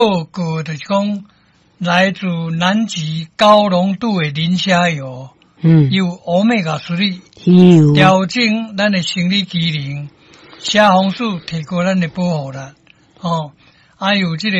报告就是讲，来自南极高浓度的磷虾油，有欧米伽3，调整咱的生理机能，虾红素提高咱的保护力，还有这个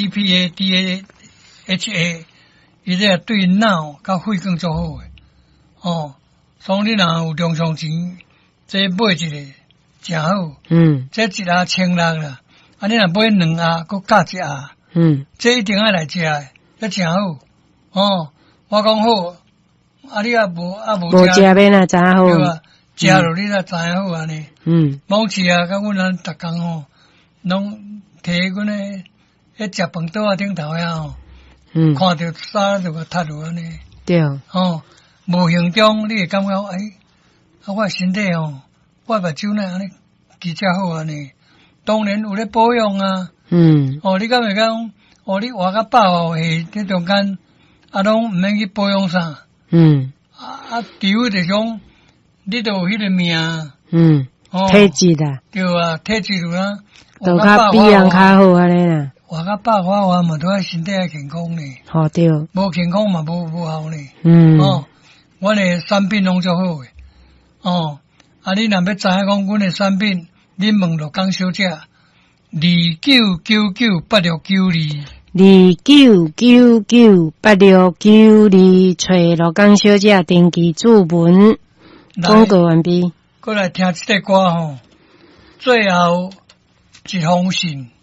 EPA、DHA， 伊这对脑甲肺更做好诶，所以你若有中上钱，这买一个真好，这一盒1600啦，你若买2盒，佮加1盒。这一定要来食诶，这真好。我讲好，你也无食免哪知好？ 对啊，食落你才知好安尼。某次啊，甲阮人逐工拢摕阮诶食饭桌啊顶头遐看着沙就甲踢落安尼。 对。 无形中你会感觉我身体我目睭呢安尼其实好安尼。当然有咧保养啊。你敢会讲？你活到100岁，这中间拢毋免去保养啥。除非就是讲，你都有迄个命。 体质啦。 对啊，体质有啦。 都较比人较好安尼啦。 活到100岁嘛，都爱身体要健康呢。 对。 无健康嘛，无效呢。阮的产品拢足好诶。你若要知影讲阮的产品，你问罗江小姐。29998692 29998692，找罗江小姐登记注文。广告完毕。 过来听这个歌最后一封信。